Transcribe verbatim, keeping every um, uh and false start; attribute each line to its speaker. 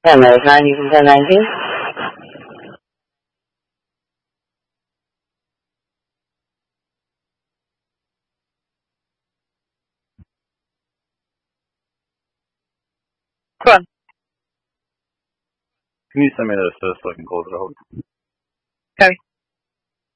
Speaker 1: American ninety-two nineteen. Come on.
Speaker 2: Can you send me this so I can close it out?
Speaker 1: Okay.